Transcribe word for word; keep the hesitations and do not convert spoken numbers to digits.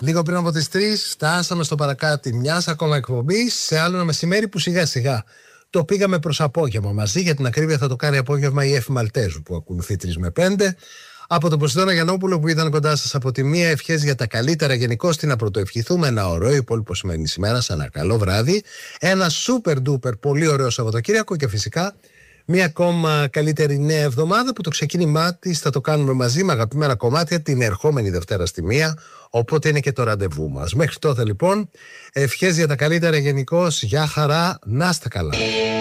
Λίγο πριν από τις τρεις φτάσαμε στο παρακάτι μιας ακόμα εκπομπής σε άλλο ένα μεσημέρι που σιγά σιγά το πήγαμε προς απόγευμα μαζί. Για την ακρίβεια θα το κάνει απόγευμα η Εφη Μαλτέζου που ακολουθεί τρεις με πέντε. Από τον Ποσειδώνα Γιαννόπουλο που ήταν κοντά σας από τη μία, ευχές για τα καλύτερα γενικώς. Τι να πρωτοευχηθούμε, ένα ωραίο υπόλοιπο σημερινή ημέρα, ένα καλό βράδυ, ένα super duper πολύ ωραίο Σαββατοκύριακο και φυσικά μία ακόμα καλύτερη νέα εβδομάδα που το ξεκίνημά της θα το κάνουμε μαζί με αγαπημένα κομμάτια την ερχόμενη Δευτέρα στη μία, οπότε είναι και το ραντεβού μας. Μέχρι τότε λοιπόν, ευχές για τα καλύτερα γενικώς, γεια χαρά, να είστε καλά.